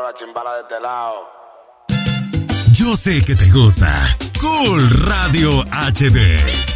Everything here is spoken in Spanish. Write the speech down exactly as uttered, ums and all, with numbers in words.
la chimbala de este lado. Yo sé que te gusta. Cool Radio H D.